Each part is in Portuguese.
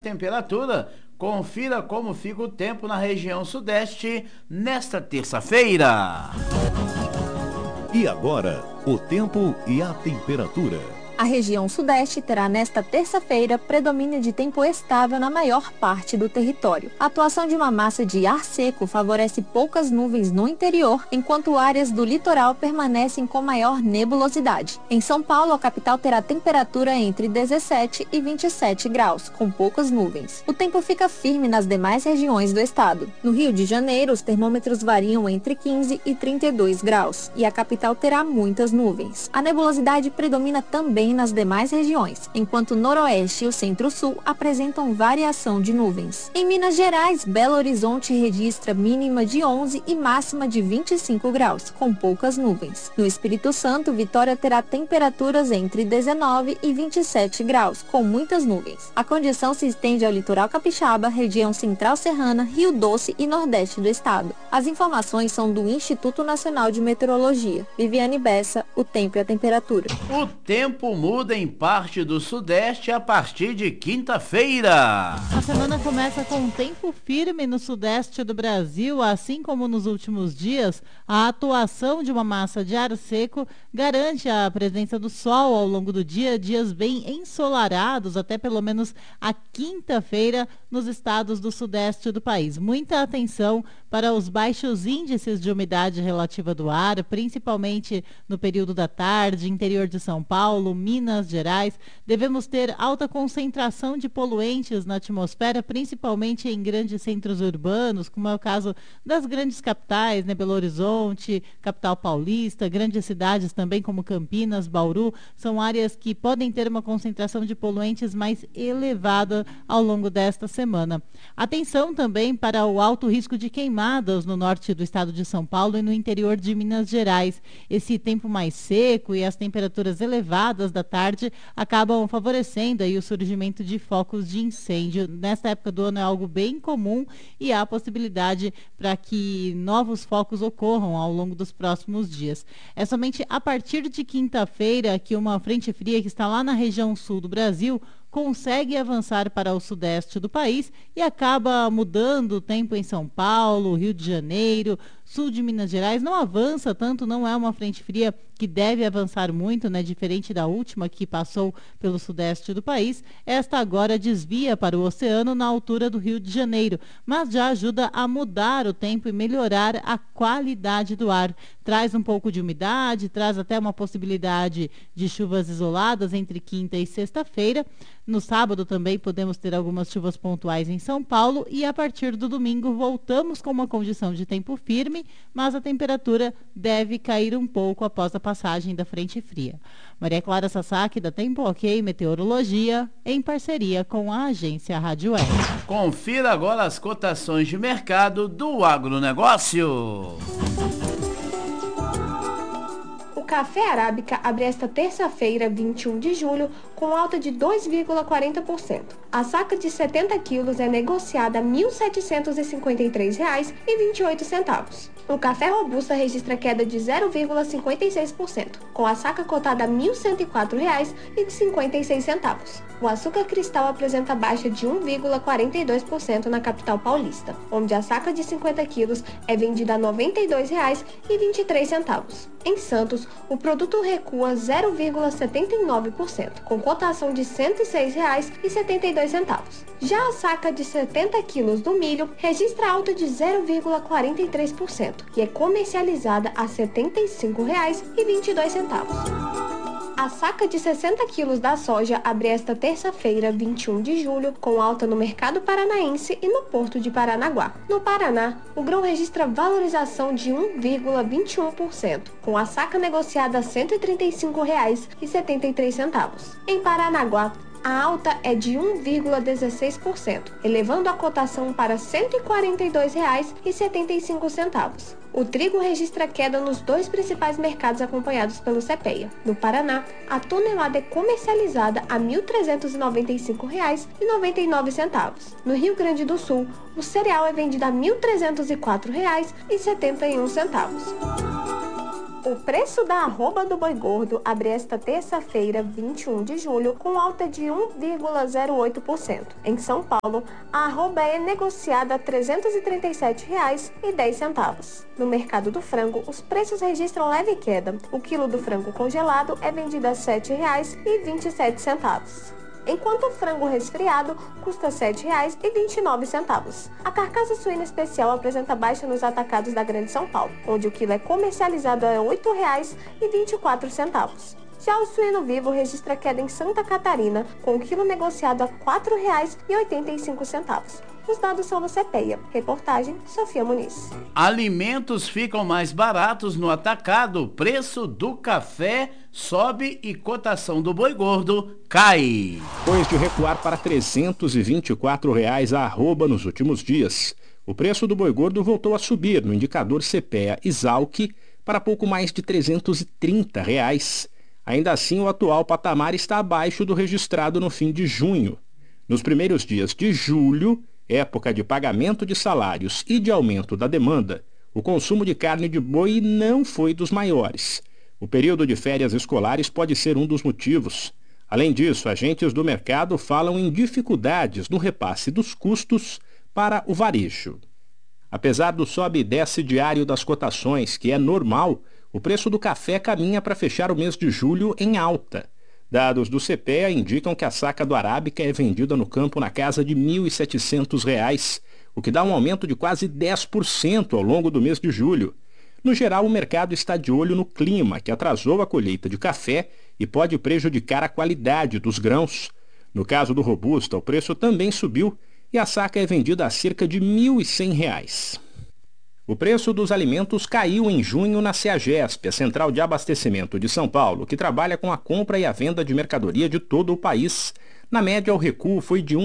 temperatura. Confira como fica o tempo na região sudeste nesta terça-feira. E agora, o tempo e a temperatura. A região sudeste terá nesta terça-feira predomínio de tempo estável na maior parte do território. A atuação de uma massa de ar seco favorece poucas nuvens no interior, enquanto áreas do litoral permanecem com maior nebulosidade. Em São Paulo, a capital terá temperatura entre 17 e 27 graus, com poucas nuvens. O tempo fica firme nas demais regiões do estado. No Rio de Janeiro, os termômetros variam entre 15 e 32 graus, e a capital terá muitas nuvens. A nebulosidade predomina também nas demais regiões, enquanto o noroeste e o centro-sul apresentam variação de nuvens. Em Minas Gerais, Belo Horizonte registra mínima de 11 e máxima de 25 graus, com poucas nuvens. No Espírito Santo, Vitória terá temperaturas entre 19 e 27 graus, com muitas nuvens. A condição se estende ao litoral capixaba, região central serrana, Rio Doce e nordeste do estado. As informações são do Instituto Nacional de Meteorologia. Viviane Bessa, o tempo e a temperatura. O tempo muda em parte do sudeste a partir de quinta-feira. A semana começa com um tempo firme no sudeste do Brasil, assim como nos últimos dias. A atuação de uma massa de ar seco garante a presença do sol ao longo do dia, dias bem ensolarados até pelo menos a quinta-feira nos estados do sudeste do país. Muita atenção para os baixos índices de umidade relativa do ar, principalmente no período da tarde, interior de São Paulo, Minas Gerais. Devemos ter alta concentração de poluentes na atmosfera, principalmente em grandes centros urbanos, como é o caso das grandes capitais, né? Belo Horizonte, capital paulista, grandes cidades também como Campinas, Bauru, são áreas que podem ter uma concentração de poluentes mais elevada ao longo desta semana. Atenção também para o alto risco de queimadas no norte do estado de São Paulo e no interior de Minas Gerais. Esse tempo mais seco e as temperaturas elevadas da tarde acabam favorecendo aí o surgimento de focos de incêndio. Nesta época do ano é algo bem comum e há possibilidade para que novos focos ocorram ao longo dos próximos dias. É somente a partir de quinta-feira que uma frente fria que está lá na região sul do Brasil consegue avançar para o sudeste do país e acaba mudando o tempo em São Paulo, Rio de Janeiro, sul de Minas Gerais. Não avança tanto, não é uma frente fria que deve avançar muito, né? Diferente da última que passou pelo sudeste do país. Esta agora desvia para o oceano na altura do Rio de Janeiro, mas já ajuda a mudar o tempo e melhorar a qualidade do ar. Traz um pouco de umidade, traz até uma possibilidade de chuvas isoladas entre quinta e sexta-feira. No sábado também podemos ter algumas chuvas pontuais em São Paulo e a partir do domingo voltamos com uma condição de tempo firme, mas a temperatura deve cair um pouco após a passagem da frente fria. Maria Clara Sasaki, da Tempo Ok Meteorologia, em parceria com a agência Rádio Web. Confira agora as cotações de mercado do agronegócio. O café arábica abre esta terça-feira, 21 de julho, com alta de 2,40%. A saca de 70 quilos é negociada a R$ 1.753,28. O café robusta registra queda de 0,56%, com a saca cotada a R$ 1.104,56. O açúcar cristal apresenta baixa de 1,42% na capital paulista, onde a saca de 50 quilos é vendida a R$ 92,23. Em Santos, o produto recua 0,79%, com cotação de R$ 106,72. Já a saca de 70 quilos do milho registra alta de 0,43% e é comercializada a R$ 75,22. A saca de 60 quilos da soja abre esta terça-feira, 21 de julho, com alta no mercado paranaense e no porto de Paranaguá. No Paraná, o grão registra valorização de 1,21%, com a saca negociada a R$ 135,73. Em Paranaguá, a alta é de 1,16%, elevando a cotação para R$ 142,75. O trigo registra queda nos dois principais mercados acompanhados pelo CPEA. No Paraná, a tonelada é comercializada a R$ 1.395,99. No Rio Grande do Sul, o cereal é vendido a R$ 1.304,71. O preço da arroba do boi gordo abre esta terça-feira, 21 de julho, com alta de 1,08%. Em São Paulo, a arroba é negociada a R$ 337,10. No mercado do frango, os preços registram leve queda. O quilo do frango congelado é vendido a R$ 7,27. Enquanto o frango resfriado custa R$ 7,29. A carcaça suína especial apresenta baixa nos atacados da Grande São Paulo, onde o quilo é comercializado a R$ 8,24. Já o suíno vivo registra queda em Santa Catarina, com o quilo negociado a R$ 4,85. Os dados são do CPEA. Reportagem, Sofia Muniz. Alimentos ficam mais baratos no atacado, preço do café sobe e cotação do boi gordo cai. Depois de recuar para R$ 324 a arroba nos últimos dias, o preço do boi gordo voltou a subir no indicador CPEA-Esalq para pouco mais de R$ 330. Ainda assim, o atual patamar está abaixo do registrado no fim de junho. Nos primeiros dias de julho, época de pagamento de salários e de aumento da demanda, o consumo de carne de boi não foi dos maiores. O período de férias escolares pode ser um dos motivos. Além disso, agentes do mercado falam em dificuldades no repasse dos custos para o varejo. Apesar do sobe e desce diário das cotações, que é normal, o preço do café caminha para fechar o mês de julho em alta. Dados do CPEA indicam que a saca do Arábica é vendida no campo na casa de R$ 1.700, o que dá um aumento de quase 10% ao longo do mês de julho. No geral, o mercado está de olho no clima, que atrasou a colheita de café e pode prejudicar a qualidade dos grãos. No caso do Robusta, o preço também subiu e a saca é vendida a cerca de R$ 1.100. O preço dos alimentos caiu em junho na CEAGESP, a Central de Abastecimento de São Paulo, que trabalha com a compra e a venda de mercadoria de todo o país. Na média, o recuo foi de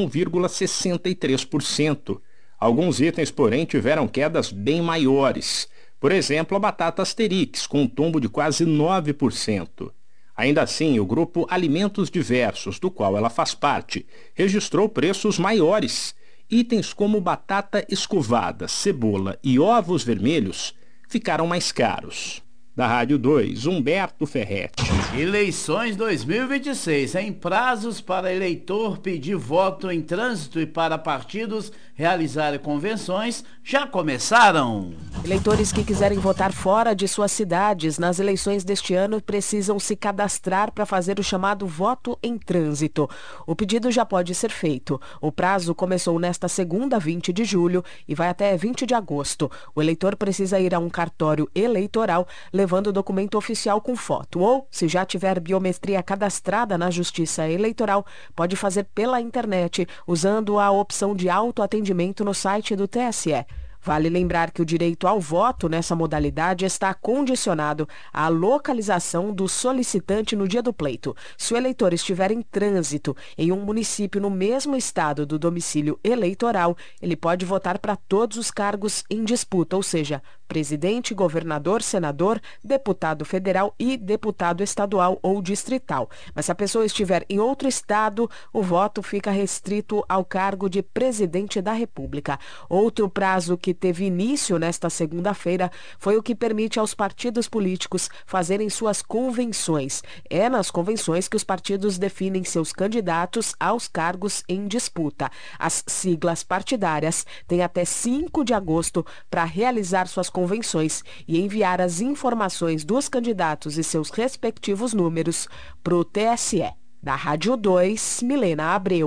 1,63%. Alguns itens, porém, tiveram quedas bem maiores. Por exemplo, a batata Asterix, com um tombo de quase 9%. Ainda assim, o grupo Alimentos Diversos, do qual ela faz parte, registrou preços maiores. Itens como batata escovada, cebola e ovos vermelhos ficaram mais caros. Da Rádio 2, Humberto Ferretti. Eleições 2026. Em prazos para eleitor pedir voto em trânsito e para partidos realizarem convenções já começaram. Eleitores que quiserem votar fora de suas cidades nas eleições deste ano precisam se cadastrar para fazer o chamado voto em trânsito. O pedido já pode ser feito. O prazo começou nesta segunda, 20 de julho, e vai até 20 de agosto. O eleitor precisa ir a um cartório eleitoral levando o documento oficial com foto, ou, se já tiver biometria cadastrada na Justiça Eleitoral, pode fazer pela internet, usando a opção de autoatendimento no site do TSE. Vale lembrar que o direito ao voto nessa modalidade está condicionado à localização do solicitante no dia do pleito. Se o eleitor estiver em trânsito em um município no mesmo estado do domicílio eleitoral, ele pode votar para todos os cargos em disputa, ou seja, presidente, governador, senador, deputado federal e deputado estadual ou distrital. Mas se a pessoa estiver em outro estado, o voto fica restrito ao cargo de presidente da República. Outro prazo que teve início nesta segunda-feira foi o que permite aos partidos políticos fazerem suas convenções. É nas convenções que os partidos definem seus candidatos aos cargos em disputa. As siglas partidárias têm até 5 de agosto para realizar suas convenções e enviar as informações dos candidatos e seus respectivos números para o TSE. Da Rádio 2, Milena Abreu.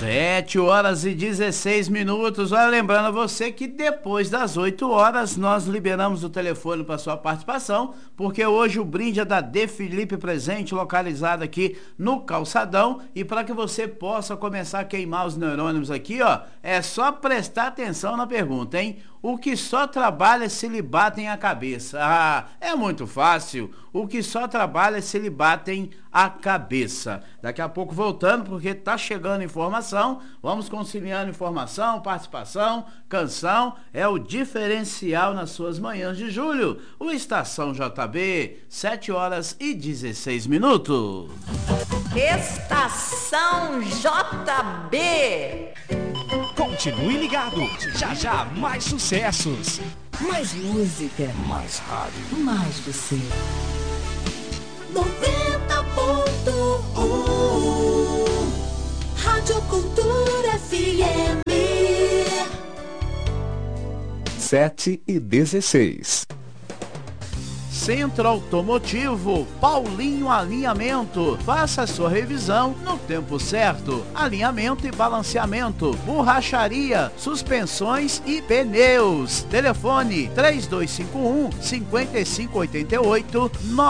7h16. Olha, lembrando a você que depois das 8 horas nós liberamos o telefone para sua participação, porque hoje o brinde é da De Felipe Presente, localizado aqui no Calçadão. E para que você possa começar a queimar os neurônios aqui, ó, é só prestar atenção na pergunta, hein? O que só trabalha se lhe batem a cabeça? Ah, é muito fácil. O que só trabalha se lhe batem a cabeça. Daqui a pouco voltando, porque tá chegando informação. Vamos conciliando informação, participação, canção. É o diferencial nas suas manhãs de julho. O Estação JB, 7h16. Estação JB. Continue ligado, já já mais sucessos. Mais música. Mais rádio. Mais você. 90.1 Rádio Cultura FM. 7h16. Centro Automotivo Paulinho Alinhamento. Faça a sua revisão no tempo certo. Alinhamento e balanceamento, borracharia, suspensões e pneus. Telefone 3251-5588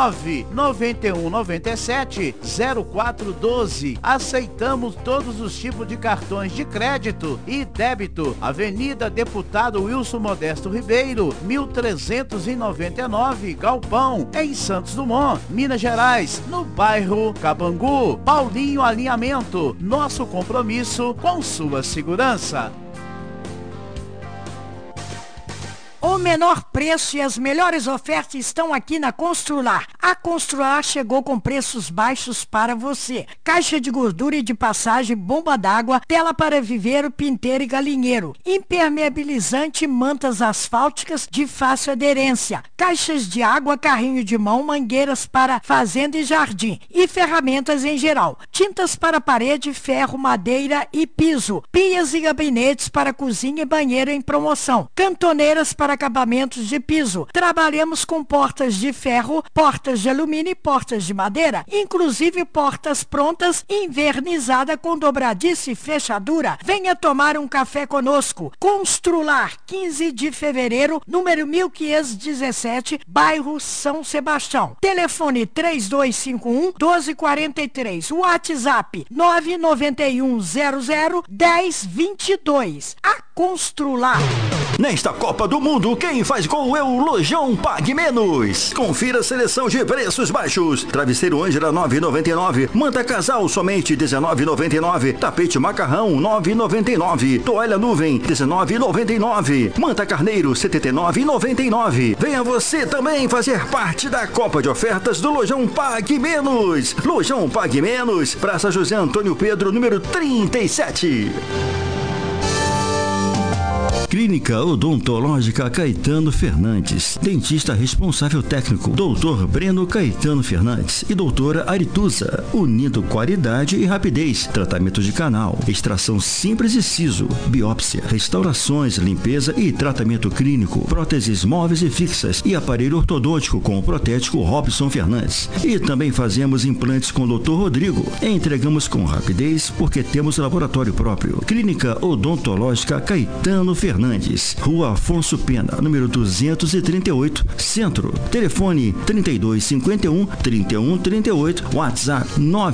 99197-0412. Aceitamos todos os tipos de cartões de crédito e débito. Avenida Deputado Wilson Modesto Ribeiro, 1399, Galpão, em Santos Dumont, Minas Gerais, no bairro Cabangu. Paulinho Alinhamento, nosso compromisso com sua segurança. O menor preço e as melhores ofertas estão aqui na Constrular. A Constrular chegou com preços baixos para você. Caixa de gordura e de passagem, bomba d'água, tela para viveiro, pinteiro e galinheiro. Impermeabilizante, mantas asfálticas de fácil aderência. Caixas de água, carrinho de mão, mangueiras para fazenda e jardim. E ferramentas em geral. Tintas para parede, ferro, madeira e piso. Pias e gabinetes para cozinha e banheiro em promoção. Cantoneiras para acabamentos de piso. Trabalhamos com portas de ferro, portas de alumínio e portas de madeira, inclusive portas prontas, invernizada com dobradiça e fechadura. Venha tomar um café conosco. Constrular, 15 de fevereiro, número 1517, bairro São Sebastião. Telefone 3251-1243. WhatsApp 991001022. A Constrular. Nesta Copa do Mundo, quem faz gol é o Lojão Pague Menos. Confira a seleção de preços baixos. Travesseiro Ângela, 9,99. Manta casal, somente 19,99. Tapete macarrão, 9,99. Toalha nuvem, 19,99. Manta carneiro, 79,99. Venha você também fazer parte da Copa de Ofertas do Lojão Pague Menos. Lojão Pague Menos, Praça José Antônio Pedro, número 37. Clínica Odontológica Caetano Fernandes. Dentista responsável técnico, Dr. Breno Caetano Fernandes e doutora Arituza. Unindo qualidade e rapidez. Tratamento de canal, extração simples e siso, biópsia, restaurações, limpeza e tratamento clínico, próteses móveis e fixas e aparelho ortodôntico com o protético Robson Fernandes. E também fazemos implantes com o Dr. Rodrigo. Entregamos com rapidez porque temos laboratório próprio. Clínica Odontológica Caetano Fernandes. Rua Afonso Pena, número 238, Centro. Telefone 3251-3138, WhatsApp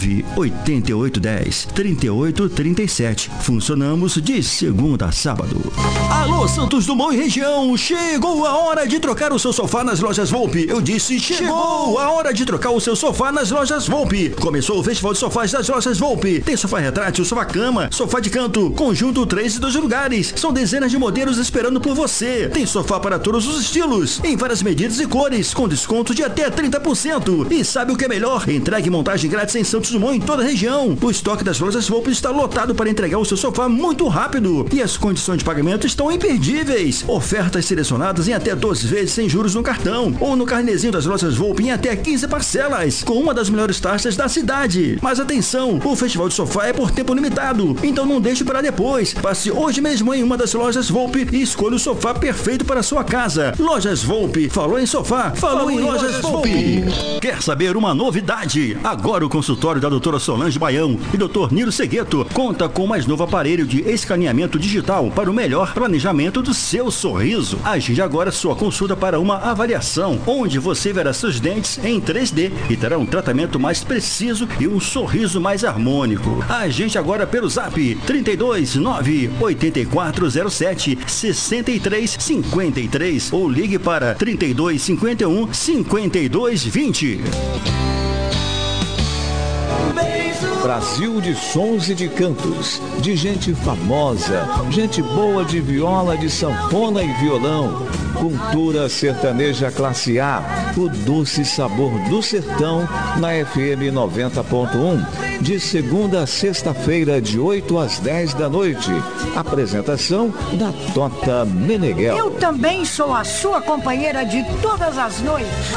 98810-3837. Funcionamos de segunda a sábado. Alô, Santos Dumont e região, chegou a hora de trocar o seu sofá nas lojas Volpe. Eu disse, chegou a hora de trocar o seu sofá nas lojas Volpe. Começou o Festival de Sofás das lojas Volpe. Tem sofá retrátil, sofá cama, sofá de canto, conjunto 3 e 2 lugares. São dezenas de modelos esperando por você. Tem sofá para todos os estilos, em várias medidas e cores, com desconto de até 30%. E sabe o que é melhor? Entregue e montagem grátis em Santos Dumont, em toda a região. O estoque das lojas Volpe está lotado para entregar o seu sofá muito rápido. E as condições de pagamento estão imperdíveis. Ofertas selecionadas em até 12 vezes sem juros no cartão, ou no carnezinho das lojas Volpe em até 15 parcelas, com uma das melhores taxas da cidade. Mas atenção, o Festival de Sofá é por tempo limitado, então não deixe para depois. Passe hoje mesmo em uma das lojas Volpe e escolha o sofá perfeito para a sua casa. Lojas Volpe. Falou em sofá? Falou em Lojas Volpe. Quer saber uma novidade? Agora o consultório da doutora Solange Baião e doutor Nilo Segueto conta com o mais novo aparelho de escaneamento digital para o melhor planejamento do seu sorriso. Agende agora sua consulta para uma avaliação, onde você verá seus dentes em 3D e terá um tratamento mais preciso e um sorriso mais harmônico. Agende agora pelo Zap 329-8407 6353 ou ligue para 3251-5220. Brasil de sons e de cantos, de gente famosa, gente boa de viola, de sanfona e violão. Cultura sertaneja classe A, o doce sabor do sertão, na FM 90.1, de segunda a sexta-feira, de 8 às 10 da noite. Apresentação da Tota Meneghel. Eu também sou a sua companheira de todas as noites.